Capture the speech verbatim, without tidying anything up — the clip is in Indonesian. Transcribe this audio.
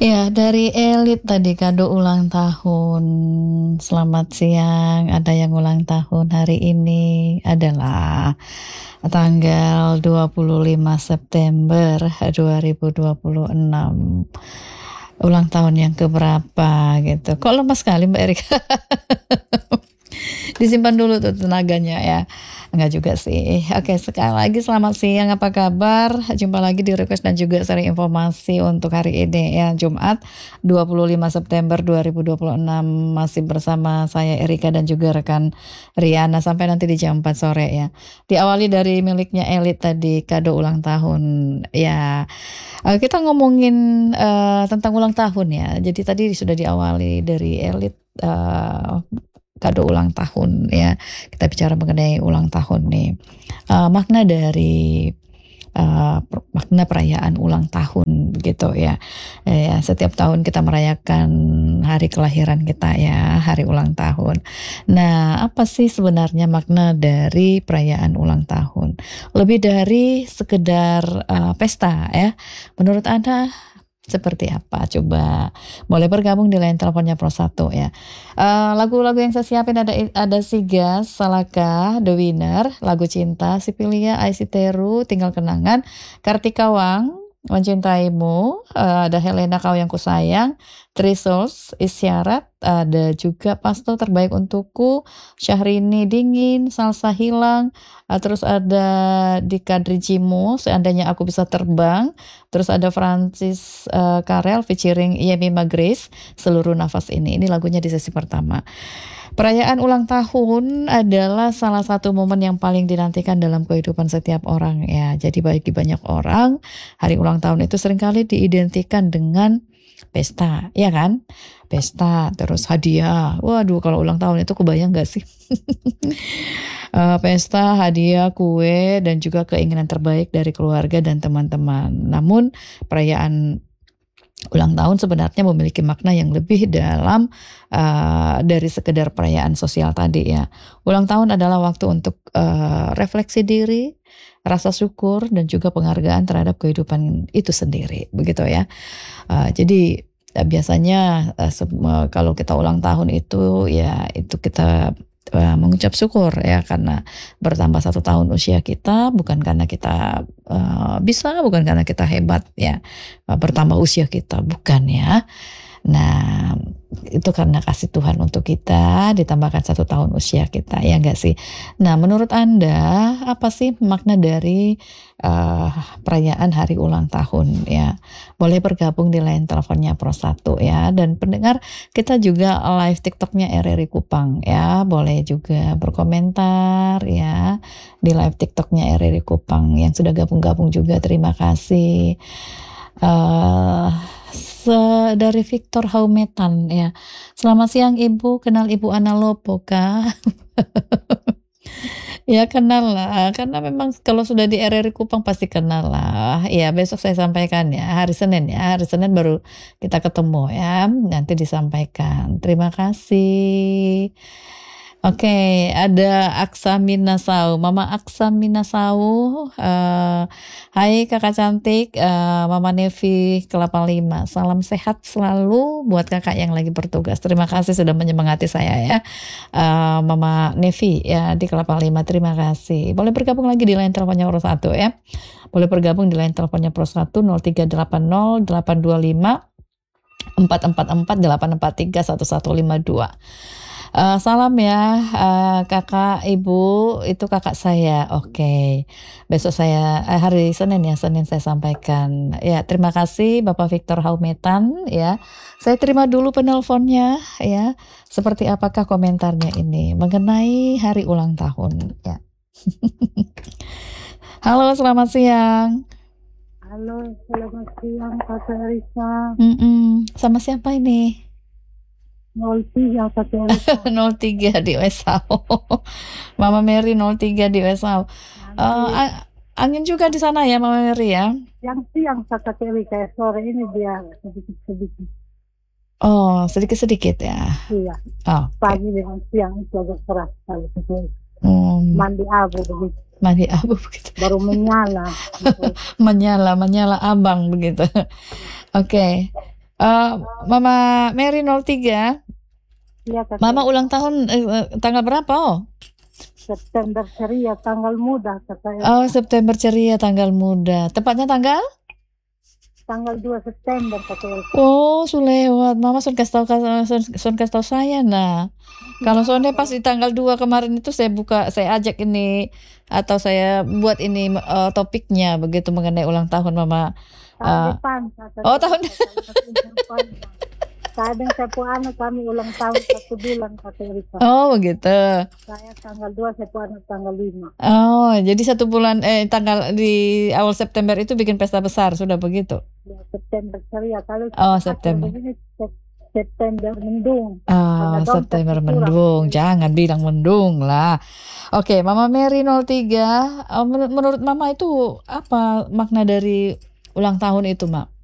Ya, dari Elit tadi kado ulang tahun. Selamat siang, ada yang ulang tahun hari ini adalah tanggal dua puluh lima September dua ribu dua puluh enam. Ulang tahun yang keberapa gitu. Kok lemas sekali Mbak Erika? Disimpan dulu tuh tenaganya ya. Enggak juga sih. Oke, sekali lagi selamat siang, apa kabar? Jumpa lagi di request dan juga sharing informasi untuk hari ini ya, Jumat dua puluh lima September dua ribu dua puluh enam. Masih bersama saya Erika dan juga rekan Riana sampai nanti di jam empat sore ya. Diawali dari miliknya Elit tadi, kado ulang tahun ya. Uh, kita ngomongin uh, tentang ulang tahun ya. Jadi tadi sudah diawali dari Elit uh, kado ulang tahun ya. Kita bicara mengenai ulang tahun nih. Uh, makna dari uh, per- makna perayaan ulang tahun gitu ya. Eh, ya. Setiap tahun kita merayakan hari kelahiran kita ya, hari ulang tahun. Nah, apa sih sebenarnya makna dari perayaan ulang tahun? Lebih dari sekedar uh, pesta ya. Menurut Anda seperti apa? Coba boleh bergabung di line teleponnya Pro satu ya. Eh, lagu-lagu yang saya siapin ada ada Sigas, Salaka, The Winner, Lagu Cinta, Sipilia, Aisiteru, Tinggal Kenangan, Kartika Wang, Mencintaimu, eh, ada Helena Kau Yang Kusayang, Three Souls, Isyarat, ada juga Pasto Terbaik Untukku, Syahrini Dingin, Salsa Hilang, eh, terus ada Dika Drijimu, Seandainya Aku Bisa Terbang, terus ada Francis eh, Karel featuring Yemima Grace, Seluruh Nafas Ini. Ini lagunya di sesi pertama. Perayaan ulang tahun adalah salah satu momen yang paling dinantikan dalam kehidupan setiap orang ya. Jadi bagi banyak orang, hari ulang tahun itu seringkali diidentikan dengan pesta, ya kan? Pesta, terus hadiah. Waduh, kalau ulang tahun itu kebayang gak sih? Eh, pesta, hadiah, kue, dan juga keinginan terbaik dari keluarga dan teman-teman. Namun, perayaan ulang tahun sebenarnya memiliki makna yang lebih dalam uh, dari sekedar perayaan sosial tadi ya. Ulang tahun adalah waktu untuk uh, refleksi diri, rasa syukur dan juga penghargaan terhadap kehidupan itu sendiri, begitu ya. Uh, jadi uh, biasanya uh, sem- kalau kita ulang tahun itu ya itu kita uh, mengucap syukur ya karena bertambah satu tahun usia kita, bukan karena kita uh, bisa, bukan karena kita hebat ya, uh, bertambah usia kita, bukan ya. Nah, itu karena kasih Tuhan untuk kita, ditambahkan satu tahun usia kita, ya enggak sih? Nah, menurut Anda, apa sih makna dari uh, perayaan hari ulang tahun ya? Boleh bergabung di line teleponnya Pro satu ya. Dan pendengar, kita juga live TikToknya R R I Kupang ya. Boleh juga berkomentar ya di live TikToknya R R I Kupang. Yang sudah gabung-gabung juga, terima kasih. Uh, se- dari Victor Haumetan ya. Selamat siang Ibu, kenal Ibu Ana Lopo kah? Ya kenal lah, karena memang kalau sudah di R R I Kupang pasti kenal lah. Ya besok saya sampaikan ya, hari Senin ya, hari Senin baru kita ketemu ya, nanti disampaikan. Terima kasih. Oke, ada Aksa Minasau, Mama Aksa Minasau. eh, Hai kakak cantik, eh, Mama Nevi Kelapa Lima. Salam sehat selalu buat kakak yang lagi bertugas. Terima kasih sudah menyemangati saya ya, eh, Mama Nevi ya di Kelapa Lima. Terima kasih. Boleh bergabung lagi di line teleponnya Pro satu ya. Boleh bergabung di line teleponnya Pro satu nol tiga delapan nol delapan dua lima empat empat empat delapan empat tiga satu satu lima dua. Eh, salam ya, eh, kakak, ibu, itu kakak saya. Oke, besok saya eh, hari Senin ya, Senin saya sampaikan. Ya, terima kasih Bapak Victor Haumetan. Ya, saya terima dulu penelponnya. Ya, seperti apakah komentarnya ini mengenai hari ulang tahun? Ya. Halo, selamat siang. Halo, selamat siang Kak Erika. Mm-mm. Sama siapa ini? nol tiga Kak Erika. nol tiga di Wesau. Mama Mary nol tiga di Wesau. Eh, Nanti a- angin juga di sana ya Mama Mary ya? siang-siang Kak Erika, sore ini dia sedikit-sedikit. Oh, sedikit-sedikit ya. Iya, Oh, oke. pagi dengan siang itu agak keras kalau gitu. Hmm, Mandi abu begitu, mandi abu begitu. baru menyala. Gitu. Menyala, menyala abang begitu. Oke. Eh, Mama Mary nol tiga, Iya Kak Mama Erika. ulang tahun eh, eh, tanggal berapa? Oh, September ceria, tanggal muda Kak oh Erika. September ceria, tanggal muda. Tepatnya tanggal? Tanggal dua September Kak Erika. Oh, sulewat. Mama sun kasih tahu sun, sun kasih tahu saya nah. Kalau Gimana soalnya pas kalau di tanggal dua kemarin itu saya buka, saya ajak ini atau saya buat ini eh, topiknya begitu mengenai ulang tahun Mama. tahun eh, depan Kak oh tahun. Erika, kalau masih depan. Kadang saya pu anak kami ulang tahun satu bulan Kak Erika. Oh begitu. Saya tanggal dua, saya pu anak tanggal lima. Oh, jadi satu bulan eh tanggal di awal September itu bikin pesta besar, sudah begitu. Ya, September ceria. Kalau Oh, akhir September. begini Sep- September mendung. Ah, Karena dompet September berkurang Kak mendung. Erika. Jangan bilang mendung lah. Oke, Mama Mary nol tiga. eh, menur- menurut Mama itu apa makna dari ulang tahun itu, Mak?